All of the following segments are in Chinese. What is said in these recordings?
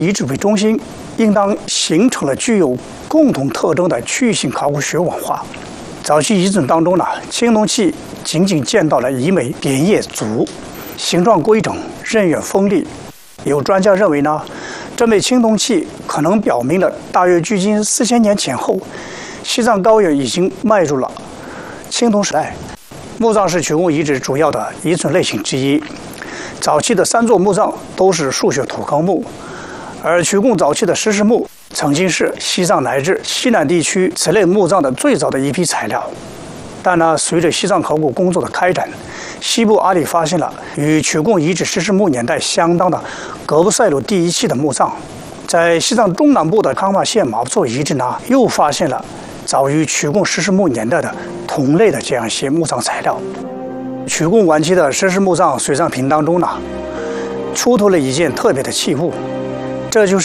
遗址为中心，应当形成了具有共同特征的区域性考古学文化。早期遗存当中呢，青铜器仅仅见到了一枚扁叶足，形状规整，刃远锋利。有专家认为呢，这枚青铜器可能表明了大约距今4000年前后，西藏高原已经迈入了青铜时代。墓葬是曲贡遗址主要的遗存类型之一。早期的3座墓葬都是树穴土坑墓，而曲贡早期的石室墓曾经是西藏乃至西南地区此类墓葬的最早的一批材料。但呢，随着西藏考古工作的开展，西部阿里发现了与曲贡遗址石室墓年代相当的格布赛鲁第一期的墓葬。在西藏中南部的康瓦县马布措遗址呢，又发现了早于曲贡石室墓年代的同类的这样一些墓葬材料。曲贡晚期的石室墓葬随葬品当中呢，出土了一件特别的器物，这就是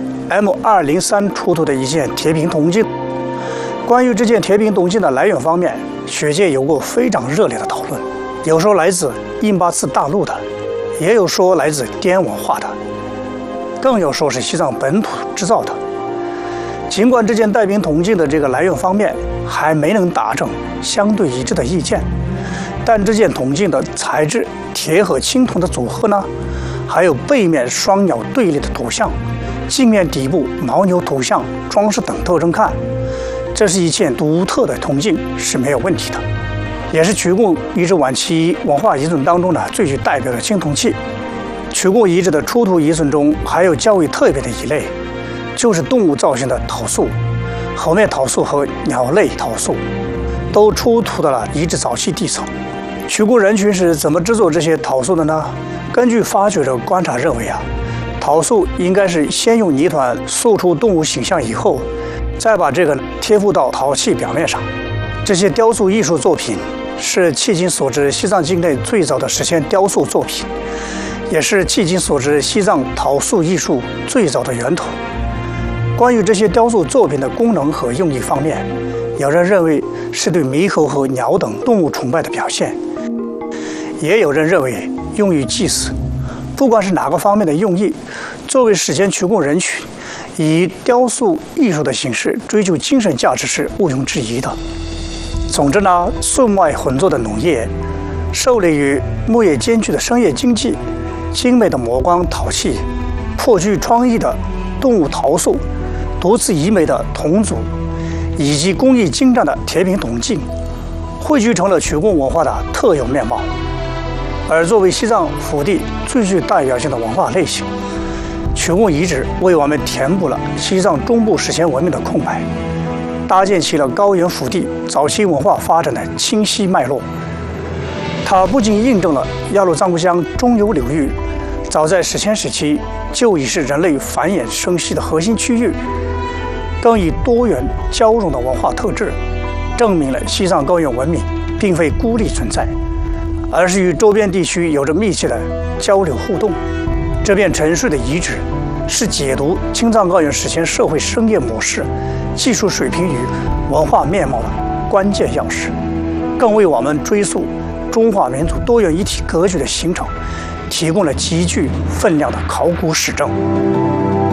M203 出土的一件铁瓶铜镜。关于这件铁瓶铜镜的来源方面，学界有过非常热烈的讨论，有说来自印巴次大陆的，也有说来自滇文化的，更有说是西藏本土制造的。尽管这件带瓶铜镜的这个来源方面还没能达成相对一致的意见，但这件铜镜的材质铁和青铜的组合呢，还有背面双鸟对立的图像、镜面底部牦牛图像装饰等特征看，这是一件独特的铜镜是没有问题的，也是曲贡遗址晚期文化遗存当中的最具代表的青铜器。曲贡遗址的出土遗存中还有较为特别的一类，就是动物造型的陶塑，猴面陶塑和鸟类陶塑都出土到了遗址早期地层。曲贡人群是怎么制作这些陶塑的呢？根据发掘者观察认为陶塑应该是先用泥团塑出动物形象以后，再把这个贴附到陶器表面上。这些雕塑艺术作品是迄今所知西藏境内最早的实现雕塑作品，也是迄今所知西藏陶塑艺术最早的源头。关于这些雕塑作品的功能和用意方面，有人认为是对猕猴和鸟等动物崇拜的表现，也有人认为用于祭祀。不管是哪个方面的用意，作为史前曲贡人群以雕塑艺术的形式追求精神价值是毋庸置疑的。总之呢，宋外混作的农业，受累于牧业艰巨的商业经济，精美的磨光陶器，颇具创意的动物陶塑，独自一枚的铜组，以及工艺精湛的铁瓶铜镜，汇聚成了曲贡文化的特有面貌。而作为西藏腹地最具代表性的文化类型，曲贡遗址为我们填补了西藏中部史前文明的空白，搭建起了高原腹地早期文化发展的清晰脉络。它不仅印证了雅鲁藏布江中游流域早在史前时期就已是人类繁衍生息的核心区域，更以多元交融的文化特质，证明了西藏高原文明并非孤立存在，而是与周边地区有着密切的交流互动。这片沉睡的遗址是解读青藏高原史前社会生业模式、技术水平与文化面貌的关键钥匙，更为我们追溯中华民族多元一体格局的形成提供了极具分量的考古史证。